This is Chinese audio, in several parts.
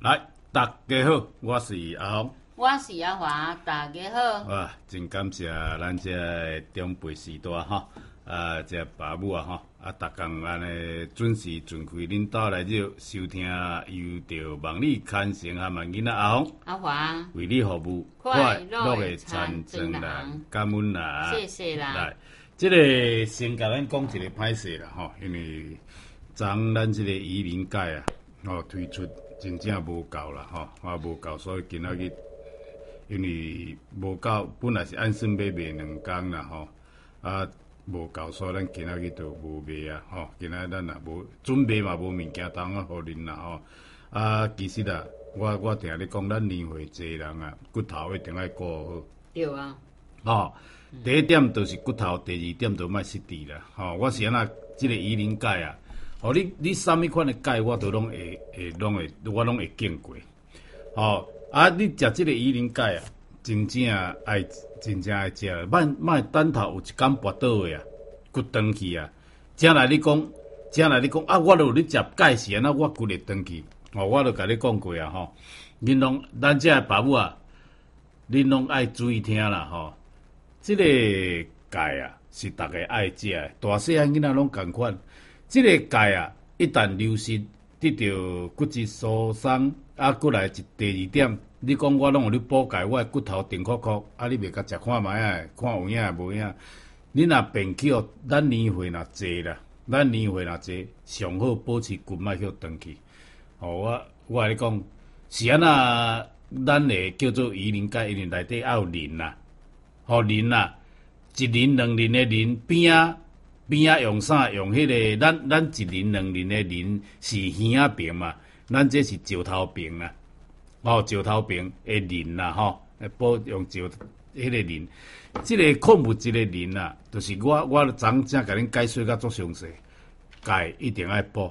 来，大家好，我是阿峰， 我是阿华，大家好。 哇，真感谢咱这长辈时代哈，这爸母哈，逐工安尼准时准开恁兜来收听，由着望你牵成和万囡仔阿峰、 阿华为你服务， 快乐的参政人， 人感恩啦， 谢谢啦。 来，这个先甲咱讲一个歹势啦吼，因为咱这个移民界啊，推出真正无够啦吼，无够，所以今仔日。因为无够，本来是按算要卖2天啦吼，无够，所以咱今仔日就无卖啊吼。今仔咱也无准备嘛，无物件当啊，互恁啦吼。其实啊，我定咧讲，咱年岁济人啊，骨头一定爱顾好。 对啊。 第一点就是骨头，第二点就莫失智啦。我是安那，即个鱼鳞钙啊，你啥物款的钙，我都拢会，我拢会经过。你食即个鱼鳞钙啊，真正爱食，莫等头有一天跋倒的啊，骨断去啊。正来你讲我著有咧食钙是安那，我骨会断去。我著甲你讲过啊吼，咱这爸母啊，恁拢爱注意听啦吼。即个钙啊，是逐个爱食的，大细汉囡仔拢共款。即个钙啊，一旦流失，得到骨质疏松。过来第二点，你讲我拢有咧补钙，我的骨头定壳壳，你袂甲食看卖啊？看有影无影？你若变去哦，咱年岁若济啦，上好保持骨莫去断去。我来讲，是安那，咱会叫做鱼鳞钙，因为内底要有磷啦，磷啦，一磷两磷的磷边啊用啥？用迄个咱一磷两磷的磷是耳仔边嘛。咱这是石头病啦，石头病的磷啦，用迄个磷，即个矿物质的磷啦，就是我昨正甲恁解说甲足详细，钙一定爱补，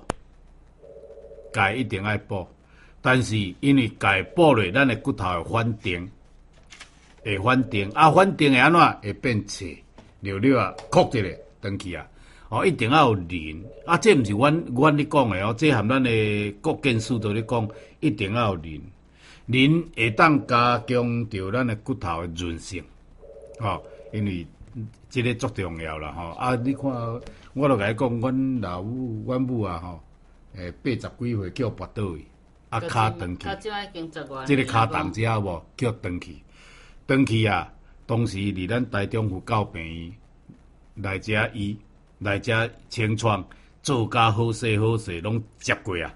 但是因为钙补落，咱的骨头会反定，反定会安怎？会变脆，溜啊，哭一个断去啊。一定要有磷这毋是阮咧讲的这含咱的国健署都咧讲，一定要有磷，磷会当加强着咱的骨头的韧性，因为这个足重要啦你看，我著甲你讲，阮母啊80几岁叫跋倒去，骹断去，这个骹动只有无叫断去啊，当时离咱台中府教病院来遮医。来遮清创做甲好势，拢接过啊！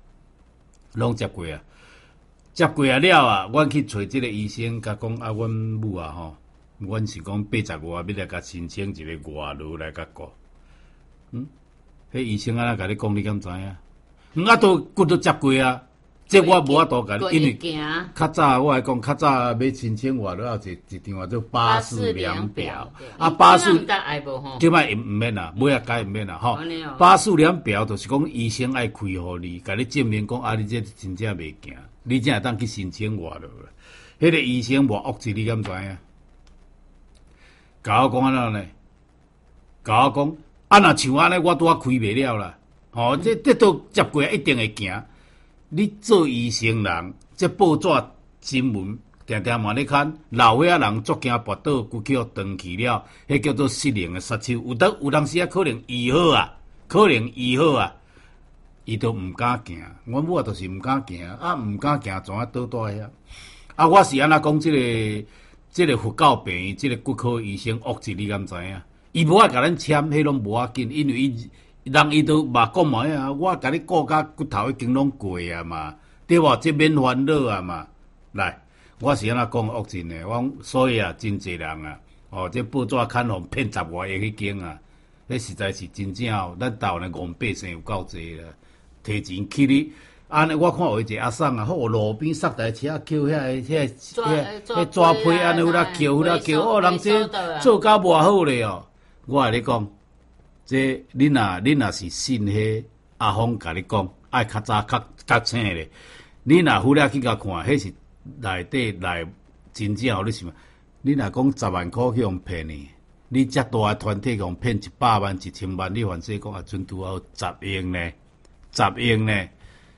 接过了啊！阮去找即个医生，甲讲阮母啊阮是讲85要来甲申请一个外劳来甲顾。迄医生安那甲你讲，你敢知影？都骨都接过啊！这我无法度甲你，因为较早我来讲，较早要申请外劳一张叫做84量表，84即摆毋免啦，尾仔改毋免啦84量表就是讲医生爱开互你，甲你证明讲你这真正袂行，你才会当去申请外劳啦。迄个医生无恶质，你敢知影？甲我讲安怎呢？甲我讲若像安尼，我拄开袂了啦。这都接过一定会行。你做医生人，这报纸新闻定嘛咧看，老岁仔人足惊跋倒，骨气断去了，迄叫做失灵的杀手。有当时可能医好啊，伊都毋敢行。阮母就是毋敢行，毋敢行，怎啊倒大遐？我是安那讲，这个佛教病院，这个骨科医生恶质，你敢知影？伊无爱甲咱签，迄拢无要紧，因为伊都嘛讲嘛我甲你顾甲骨头已经拢过啊嘛，对无？这免烦恼啊嘛。来，我是安那讲恶真诶，所以真济人啊，这报纸刊互骗10外亿迄间啊，迄实在是真正咱台湾诶戆百姓有够济啦，摕钱去你。安尼我看有一个阿婶路边塞台车捡迄纸皮，安尼有啦捡，人这做甲偌好咧我甲你讲。这恁若是信迄阿峰甲你讲，爱较早较醒咧。你若忽略去甲看，迄是内底真正互你想。你若讲10万块去用骗呢？你遮大个团体用骗100万、1000万，你反正讲准拄好10亿呢，10亿呢。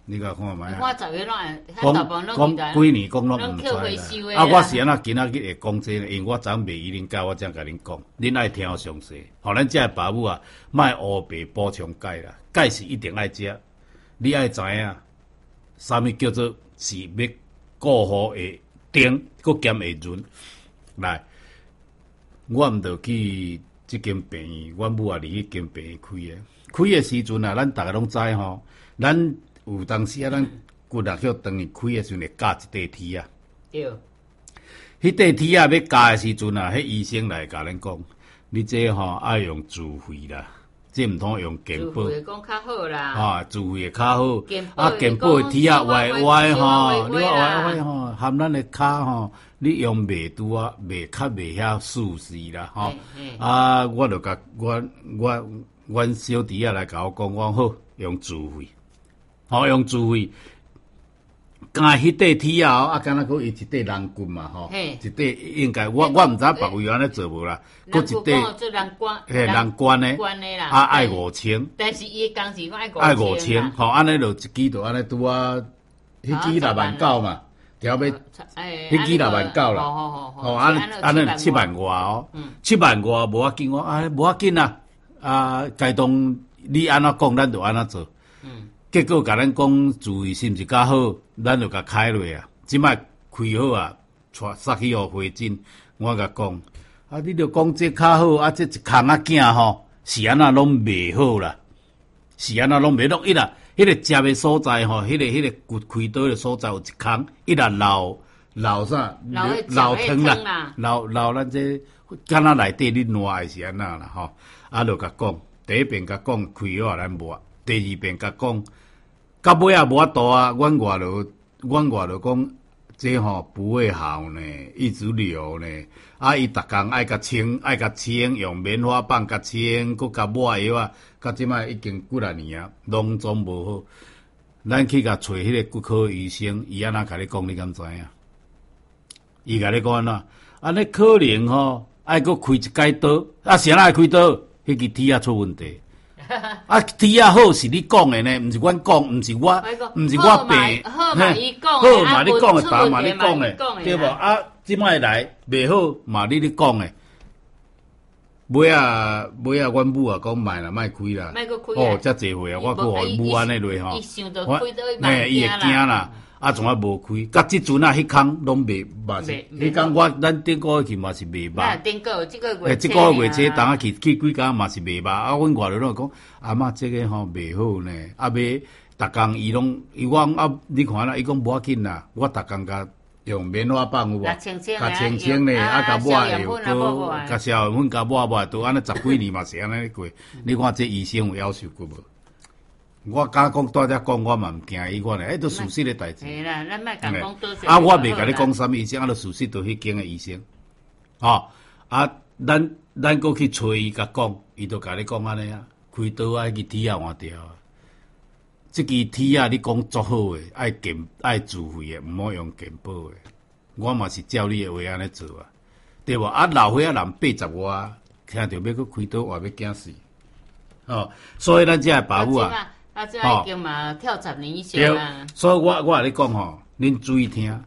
你甲看卖啊。 我10月拢会，大部分拢讲几年讲拢毋知啦。 啊，我是安怎今仔日会讲这个，因为我昨袂伊恁教，我才甲恁讲，恁爱听详细。互咱遮爸母啊，莫乌白补充钙啦，钙是一定爱食。你爱知影，啥物叫做是要顾好会顶，佮兼会润。来，我毋着去即间病院，阮母也伫迄间病院开诶。开诶时阵啊，咱逐个拢知吼，咱有当时啊，咱骨力叫当伊开诶时阵会加一块铁啊。 对。 迄块铁啊要加诶时阵啊，迄医生来甲咱讲，你这吼爱用自费啦。这毋通用健保， 自费讲较好啦。 啊，自费会较好。健保的铁啊，歪歪吼，你歪歪吼，含咱的骹吼，你用袂拄啊，较袂遐舒适啦，吼。啊，我著甲阮小弟仔来甲我讲，我好用自费，吼用自费。加迄块铁啊，敢若佫伊一块人棍嘛，吼，一块应该我毋知别位安尼做无啦，佫一块，人管的，啊爱5000， 但是伊的工时爱5000，吼，安尼就一支就安尼拄啊，迄支69000嘛，调要，迄支69000啦，吼，安尼7万外哦，7万外无要紧哦，无要紧啦，该当你安怎讲，咱就安怎做。结果甲咱讲自费是毋是较好，咱就甲开落啊。即摆开好啊，撒去互回诊。我甲讲，啊，你着讲这较好，啊，这一空仔囝吼，是安那拢袂好啦，是安那拢袂落。伊啦，迄个食诶所在吼，迄个骨开刀诶所在有一空，伊啦老啥？老疼啦，老咱这敢若内底你烂诶是安那啦吼。啊，就甲讲，第一遍甲讲开好啊，咱抹；第二遍甲讲。到尾啊无法度啊，阮外头讲，这吼不会好呢，一直流呢。啊，伊逐工爱甲清，用棉花棒甲清，佮甲抹药啊，到即摆已经几啊年啊，拢总无好。咱去甲找迄个骨科医生，伊安怎甲你讲？你敢知影？伊甲你讲安怎？安尼可能吼，爱佮开一解刀，啊，谁来开刀？迄支铁啊出问题。啊，铁啊好是你讲的呢，毋是阮讲，毋是我病， 好嘛，伊讲， 好嘛，你讲的，爸嘛你讲的，对无？啊，即摆来袂好嘛，你讲的。尾啊，阮母啊讲卖啦，卖开啦，哦，遮济岁啊，我佫互母安尼落吼，伊会惊啦。啊，从来无开，甲即阵啊，迄空拢袂嘛是，迄空咱顶个月去嘛是袂捌。 顶个月即个月初当啊去几工嘛是袂捌。啊，阮外头拢讲，阿嬷即个吼袂好呢。啊，要逐工伊讲啊，你看啦，伊讲无要紧啦，我逐工甲用棉花棒有无？甲清咧，啊，甲抹药膏，甲消炎粉甲抹都安尼10几年嘛是安尼过。你看这医生有要求过无？我敢讲大家讲，我嘛毋惊伊款诶，迄都事实诶代志。 是啦，咱莫讲多少。 啊，我袂甲你讲啥物医生，啊，都事实都迄间诶医生。吼，啊，咱过去找伊甲讲，伊就甲你讲安尼啊，开刀啊，迄支铁啊换掉啊。即支铁啊，你讲足好诶，爱自费诶，毋好用健保诶。我嘛是照你诶话安尼做啊，对无？啊，老岁仔人80外，听着要去开刀，话要惊死。哦，所以咱遮爸母啊。 啊，这已经嘛跳10年以上啦。 所以我甲你讲吼，恁注意听，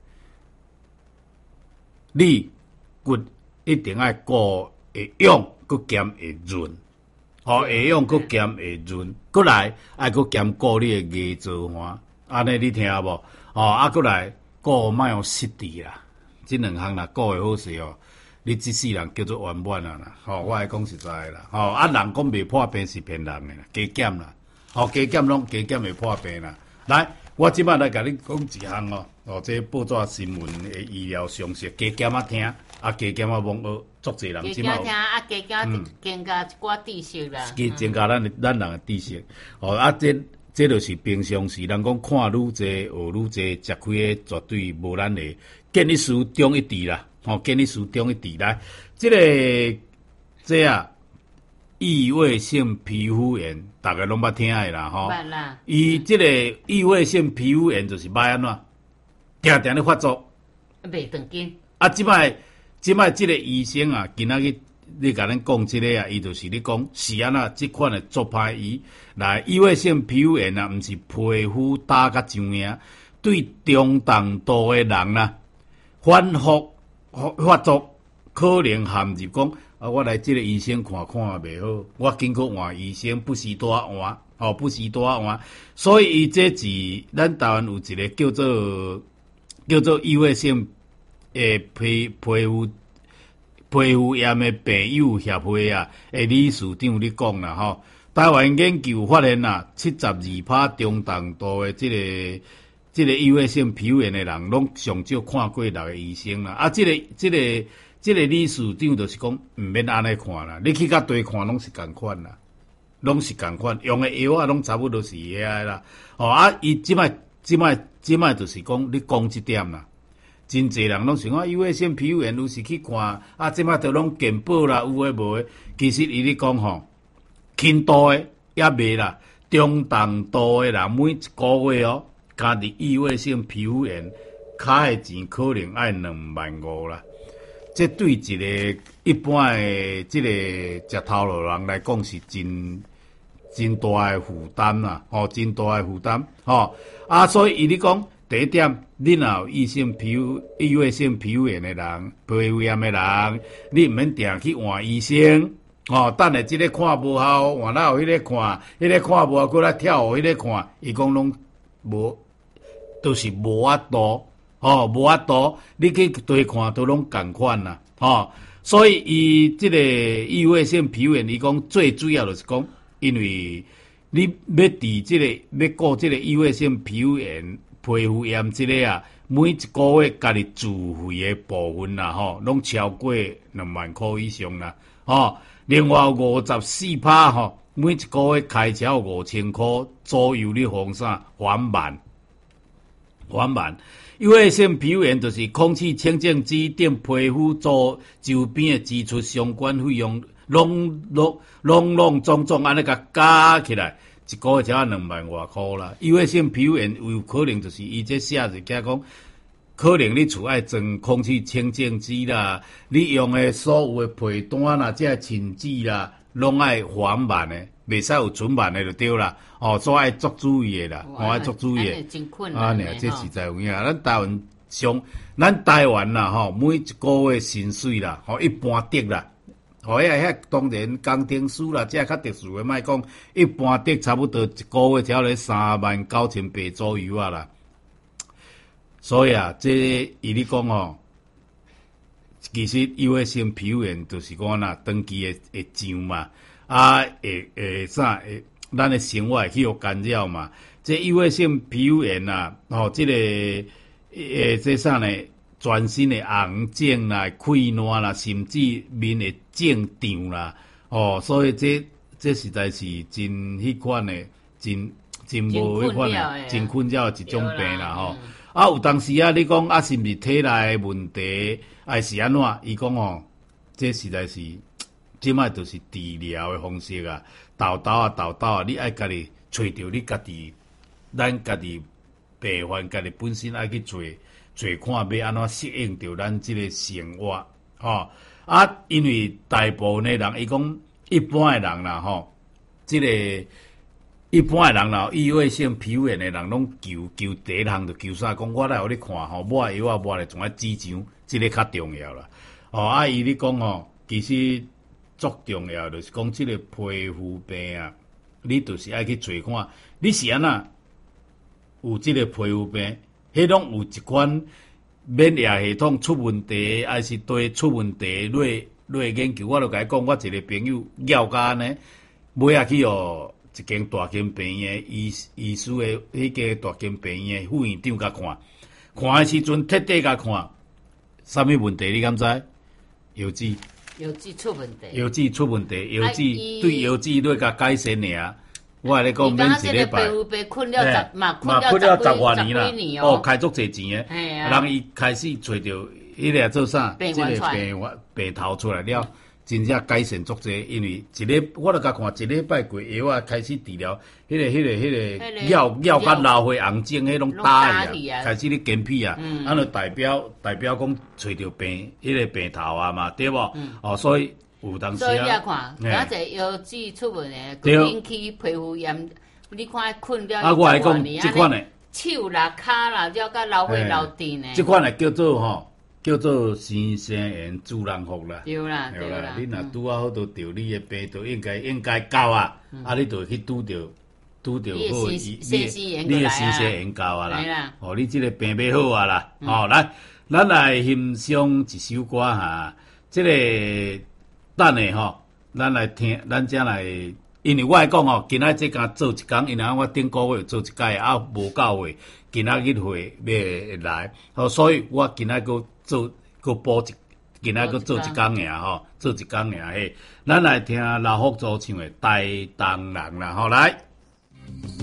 你骨一定爱顾会用，佮兼会润，吼会用佮兼会润，佮来爱佮兼顾你的牙造化，安尼你听无？吼啊，佮来顾莫用失智啦，这两项啦顾会好势哦。你这世人叫做圆满啊啦，吼我爱讲实在啦，吼啊人讲袂破病是骗人的啦，加减啦。加减会破病啦。来，我即摆来甲你讲一项哦，这报纸新闻的医疗常识，加减啊听，啊加减啊罔学，足侪人即摆有。 加减啊，加减增加一寡知识啦。 增加咱人的知识。哦啊，这就是平常时人讲看愈济学愈济，吃亏的绝对无咱的建议书中一致啦。建议书中一致来，这啊。异位性皮肤炎，大家拢捌听的啦，吼。捌啦。伊即个异位性皮肤炎就是歹安怎？定定咧发作。 袂长紧。 啊，即摆即个医生啊，今仔日你甲咱讲即个啊，伊就是你讲是安那即款的做派伊来异位性皮肤炎啊，毋是皮肤打甲上硬，对中重度的人啦，反复发作，可能含入讲啊，我来即个医生看袂好，我经过换医生不时多换，不时多换，所以伊这是咱台湾有一个叫做异位性皮肤炎的病友协会啊，理事长你讲啦吼，台湾研究发现啊，72%中重度的这个异位性皮肤炎的人，拢上少看过6个医生啦。啊，这个理事长就是讲，毋免安尼看啦，你去甲对看拢是共款啦，拢是共款，用的药啊，拢差不多是遐啦。伊即摆就是讲，你讲即点啦。真侪人拢想讲异位性皮肤炎，有时去看啊，即摆都拢健保啦，有诶无诶。其实伊咧讲吼，轻度诶也袂啦，中重度诶人每一个月家己异位性皮肤炎，卡诶钱可能爱25000啦。这对一个一般诶即个食头路人来讲是真大诶负担啦，真大诶负担，所以伊咧讲。第一点，你若有异位性皮肤炎的人、皮肤炎的人，你毋免定去换医生，等下即个看无效，换了有迄个看，迄个看无效，过来跳互迄个看，伊讲拢无，都是无法度，无法度，你去对看都拢共款啦，所以伊即个异位性皮肤炎，伊讲最主要就是讲，因为你要治即个要顾即个异位性皮肤炎。皮肤炎即个啊，每一个月家己自费的部分啦，拢超过20000块以上啦，另外54%每一个月开销5000块左右，你防啥还慢。异位性皮肤炎就是空气清净机等皮肤周边的支出相关费用，拢总安尼甲加起来。一个月才2万外块啦，异位性皮肤炎有可能就是伊这写是讲，可能你厝爱装空气清净机啦，你用的所有的被单啦、这寝具啦，拢爱还慢的，袂使有存慢的就对啦。所以爱足注意的啦，爱足注意的。 真困难的。 这实在有影。咱台湾啦，每一个月薪水啦，一般得啦。遐当然工程师啦，这较特殊的，莫讲一般得差不多一个月才咧39800左右啊啦。所以啊，这伊咧讲其实异位性皮肤炎就是讲啦，长期会痒嘛，咱的生活会去互干扰嘛。这异位性皮肤炎啊，这个这啥呢？全身的红肿啦、溃烂啦，甚至面会肿胀啦，所以这实在是真迄款的，真无迄款的，真困扰的一种病啦，有当时啊，你讲是毋是体内问题，还是安怎？伊讲这实在是，即摆就是治疗的方式啊，豆豆，你爱家己找着你家己，咱家己病患家己本身爱去做看要安怎适应着咱即个生活，因为大部分的人，伊讲一般的人啦，即个一般的人啦，异位性皮肤炎的人拢求第一项就求啥？讲我来互你看抹药啊，抹咧从指肠，即个较重要啦。伊咧讲其实足重要就是讲即个皮肤病啊，你就是爱去找看，你是安那有即个皮肤病。迄拢有一款免疫系统出问题，还是对出问题来研究。我就甲伊讲，我一个朋友了解呢，尾仔去一间大型病院医师的迄个大型病院副院长甲看的时阵，彻底甲看，啥物问题你敢知？腰子出问题， 腰子对腰子来甲改善尔。我来讲，免一礼拜， 困了 10多年啦，开足侪钱诶， 人伊开始找着迄个做啥，即个病头出来了，真正改善足侪。因为我著甲看一礼拜过药啊，开始治疗，迄个药甲老花红肿，迄拢打去啊，开始咧健脾啊，安就代表讲找着病，迄个病头啊嘛，对无？所以有当时所以你啊， 看， 嘿刚才腰子出问诶， 对引起皮肤炎，你看困了啊，我来讲这即款诶， 手啦、骹啦，了甲流血流电诶。 即款诶叫做吼，叫做新生炎自然福啦。 对啦，对啦。 你若拄啊好拄着你诶病，就应该到啊，啊，你就去拄着好诶，你诶新生炎到啊啦，哦，你即个病要好啊啦，吼，来，咱来欣赏一首歌哈，即个等下吼，咱来听，咱才来。因为我来讲吼，今仔这工做一工，因为我顶个月做一届啊，无到月，今仔日会来，所以我今仔搁补一，今仔搁做一工尔吼，做一工尔嘿。咱来听老福州唱的《台东人》啦，吼来。